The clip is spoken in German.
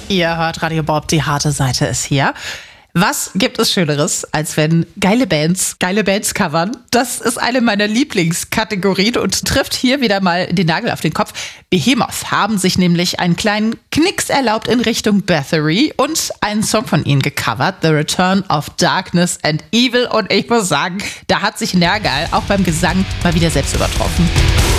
Ihr hört Radio Bob, die harte Seite ist hier. Was gibt es Schöneres, als wenn geile Bands covern? Das ist eine meiner Lieblingskategorien und trifft hier wieder mal den Nagel auf den Kopf. Behemoth haben sich nämlich einen kleinen Knicks erlaubt in Richtung Bathory und einen Song von ihnen gecovert, The Return of Darkness and Evil. Und ich muss sagen, da hat sich Nergal auch beim Gesang mal wieder selbst übertroffen.